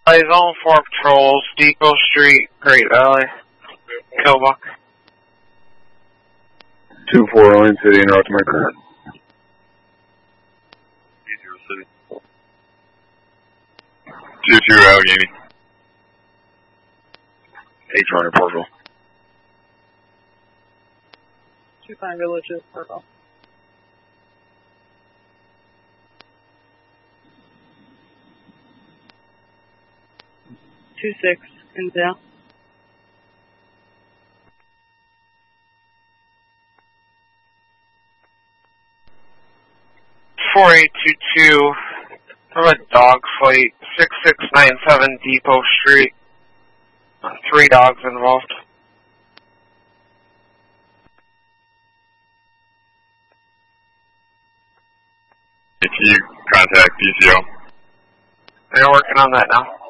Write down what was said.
Zone 4 patrols, Depot Street, Great Valley, Killbuck. 240 in City, North America. 22 Allegheny. H1 in Portville. 25 Villages, Portville. 26 in Dale. $4822 from a dog fight, 6697 Depot Street. 3 dogs involved. If you contact DCO. They're working on that now.